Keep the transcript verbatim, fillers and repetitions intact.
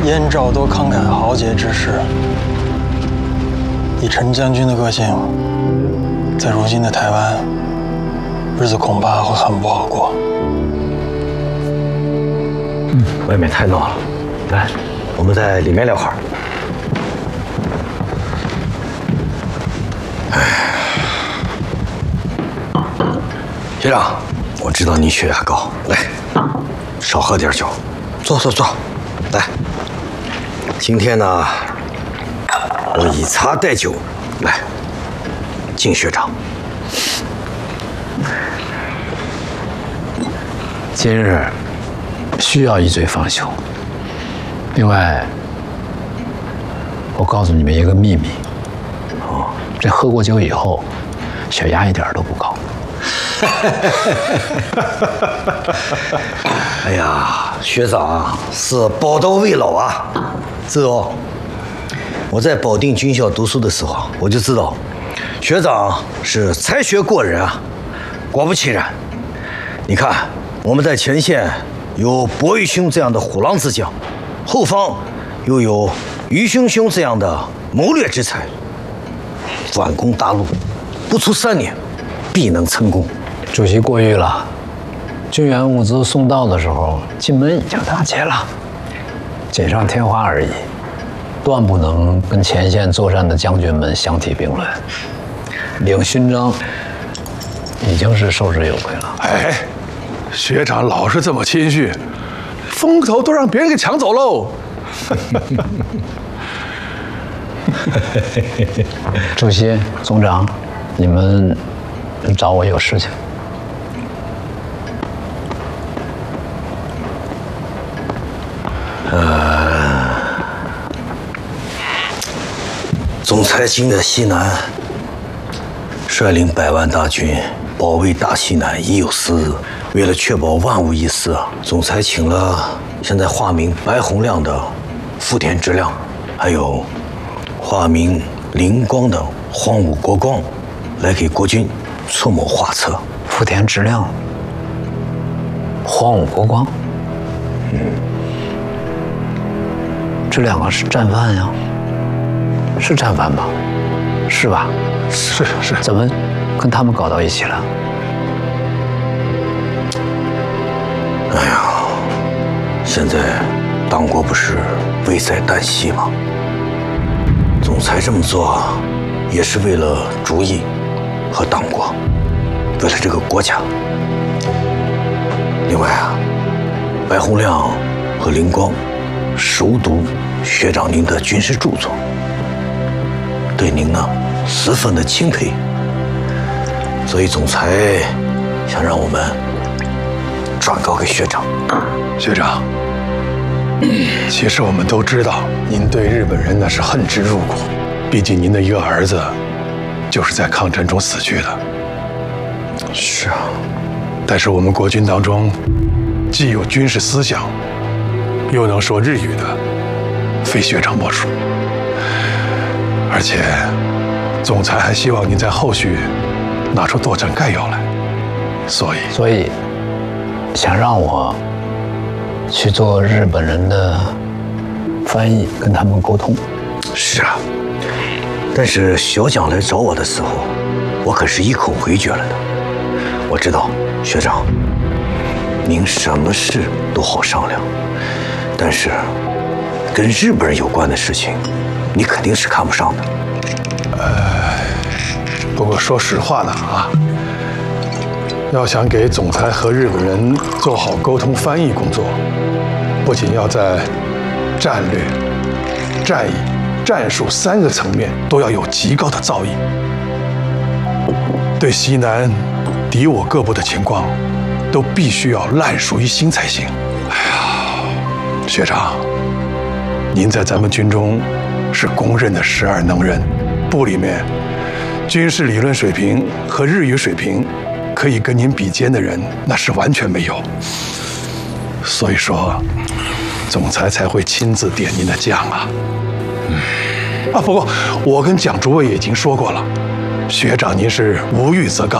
燕赵都慷慨豪杰之士，以陈将军的个性，在如今的台湾，日子恐怕会很不好过。 嗯，外面太闹了，来，我们在里面聊会儿。哎，学长，我知道你血压高，来，少喝点酒，坐坐坐，来。今天呢，我以茶代酒，来敬学长。 今日需要一醉方休。另外，我告诉你们一个秘密：哦，这喝过酒以后，血压一点都不高。 哎呀，学长是宝刀未老啊！是哦，我在保定军校读书的时候，我就知道学长是才学过人啊。果不其然，你看我们在前线有薄玉兄这样的虎狼之将，后方又有于兄兄这样的谋略之才，反攻大陆不出三年必能成功。 主席过誉了，军援物资送到的时候，进门已经打劫了，锦上添花而已，断不能跟前线作战的将军们相提并论。领勋章已经是受之有愧了。 哎，学长老是这么谦虚，风头都让别人给抢走喽。 主席、总长，你们找我有事情。 呃，总裁今日西南，率领百万大军保卫大西南，已有四日。为了确保万无一失，总裁请了现在化名白洪亮的福田直亮，还有化名灵光的荒武国光，来给国军出谋划策。 福田直亮、荒武国光， 嗯。 这两个是战犯呀，是战犯吧？是吧？ 是是。 怎么跟他们搞到一起了？ 哎呀，现在党国不是危在旦夕吗？总裁这么做，也是为了主义和党国，为了这个国家。另外啊，白洪亮和灵光熟读学长您的军事著作，对您呢十分的钦佩，所以总裁想让我们转告给学长。 学长，其实我们都知道您对日本人那是恨之入骨，毕竟您的一个儿子就是在抗战中死去的。 是啊， 但是我们国军当中既有军事思想，又能说日语的，非学长莫属。而且，总裁还希望您在后续拿出作战概要来，所以， 所以想让我去做日本人的翻译，跟他们沟通。 是啊，但是小蒋来找我的时候，我可是一口回绝了的。我知道，学长，您什么事都好商量。但是，跟日本人有关的事情，你肯定是看不上的。 呃，不过说实话呢啊，要想给总裁和日本人做好沟通翻译工作，不仅要在战略、战役、战术三个层面都要有极高的造诣，对西南敌我各部的情况，都必须要烂熟于心才行。哎呀，学长，您在咱们军中是公认的十二能人，部里面军事理论水平和日语水平可以跟您比肩的人，那是完全没有。所以说，总裁才会亲自点您的将啊。啊，不过我跟蒋诸位已经说过了，学长您是无欲则刚，